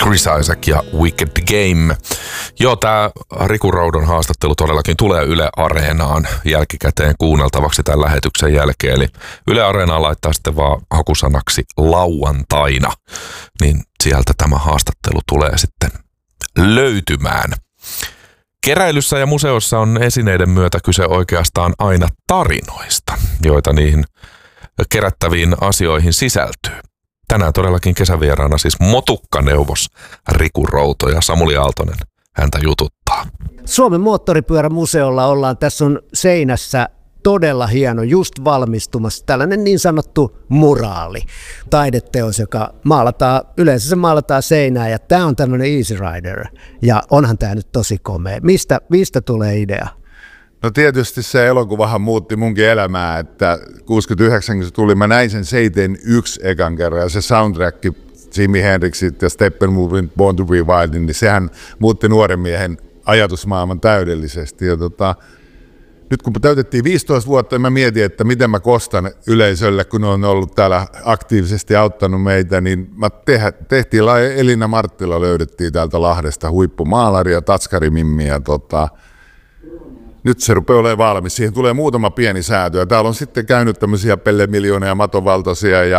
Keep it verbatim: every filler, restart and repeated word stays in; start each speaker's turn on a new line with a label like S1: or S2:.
S1: Chris Isaak ja Wicked Game. Joo, tää Riku Roudon haastattelu todellakin tulee Yle Areenaan jälkikäteen kuunneltavaksi tämän lähetyksen jälkeen. Eli Yle Areenaan laittaa sitten vaan hakusanaksi lauantaina, niin sieltä tämä haastattelu tulee sitten löytymään. Keräilyssä ja museossa on esineiden myötä kyse oikeastaan aina tarinoista, joita niihin kerättäviin asioihin sisältyy. Tänään todellakin kesävieraana siis motukkaneuvos Riku Routo ja Samuli Aaltonen häntä jututtaa.
S2: Suomen moottoripyörämuseolla ollaan, tässä on seinässä todella hieno, just valmistumassa tällainen niin sanottu muraali, taideteos, joka maalataan, yleensä se maalataan seinään, ja tämä on tämmöinen Easy Rider, ja onhan tämä nyt tosi komea. Mistä, mistä tulee idea?
S3: No tietysti se elokuvahan muutti munkin elämää, että kuusikymmentäyhdeksän kun se tuli, mä näin sen seitsemänkymmentäyksi ekan kerran, ja se soundtrack, Jimi Hendrixit ja Steppenwolfin Born to be Wild, niin sehän muutti nuoren miehen ajatusmaailman täydellisesti. Ja tota, nyt kun täytettiin viisitoista vuotta, niin mä mietin, että miten mä kostan yleisölle, kun ne on ollut täällä aktiivisesti auttanut meitä, niin mä te- tehtiin, Elina Marttila löydettiin täältä Lahdesta, huippumaalari ja tatskarimimmi, ja tota, nyt se rupeaa olemaan valmis. Siihen tulee muutama pieni säätö. Ja täällä on sitten käynyt tämmöisiä Pelle Miljoonia ja Maton Valtosia ja